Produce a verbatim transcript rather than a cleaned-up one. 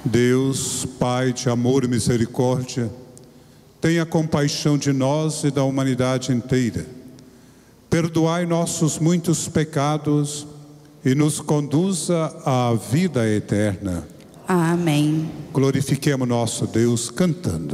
Deus, Pai de amor e misericórdia, tenha compaixão de nós e da humanidade inteira. Perdoai nossos muitos pecados e nos conduza à vida eterna. Amém. Glorifiquemos nosso Deus cantando.